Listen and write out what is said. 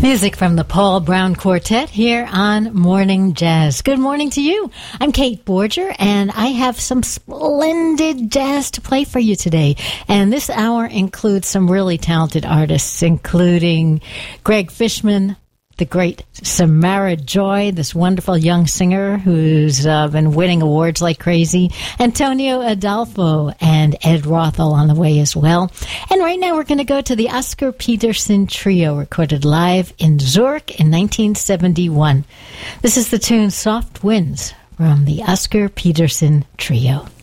Music from the Paul Brown Quartet here on Morning Jazz. Good morning to you. I'm Kate Borger, and I have some splendid jazz to play for you today. And this hour includes some really talented artists, including Greg Fishman, the great Samara Joy, this wonderful young singer who's been winning awards like crazy, Antonio Adolfo, and Ed Rothel on the way as well. And right now we're going to go to the Oscar Peterson Trio, recorded live in Zurich in 1971. This is the tune Soft Winds from the Oscar Peterson Trio.